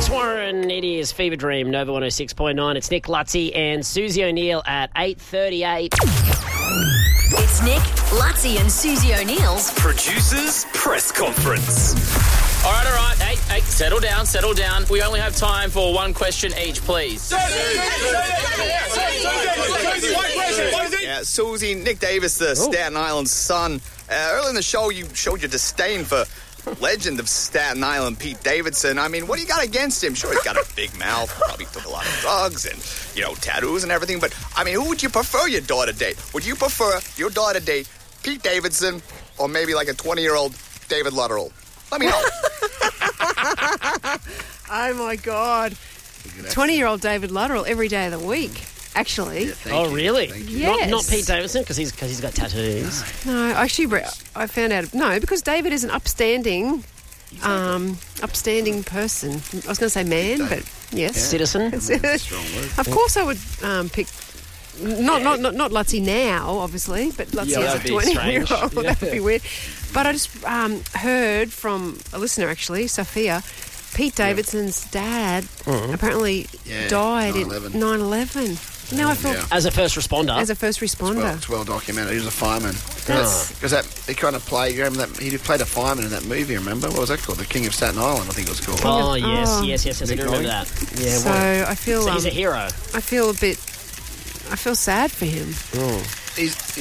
Chris Warren, it is Fever Dream, Nova 106.9. It's Nick Lutzi and Susie O'Neill at 8:38. It's Nick, Lutzi and Susie O'Neill's Producers Press Conference. All right. Hey, settle down. We only have time for one question each, please. Yeah, Susie, Nick Davis, the Staten Island son. Early in the show, you showed your disdain for legend of Staten Island, Pete Davidson. I mean, what do you got against him? Sure, he's got a big mouth, probably took a lot of drugs and, tattoos and everything. But, I mean, who would you prefer your daughter date? Would you prefer your daughter date Pete Davidson or maybe like a 20-year-old David Luttrell? Let me know. Oh, my God. 20-year-old David Luttrell every day of the week, actually. Yeah, really? Yes. Not Pete Davidson, because he's got tattoos. No, actually, I found out... No, because David is an upstanding person. I was going to say man, but yes. Citizen. Of course I would pick... Not Lutzi now, obviously, but Lutzi as a 20-year-old. That would be weird. But I just heard from a listener, actually, Sophia, Pete Davidson's dad apparently died in 9/11. Now I feel as a first responder. It's well documented. He was a fireman. Because he kind of played. You remember that he played a fireman in that movie? Remember what was that called? The King of Staten Island, I think it was called. Oh yes. I do remember that. Yeah. So I feel he's a hero. I feel sad for him. He's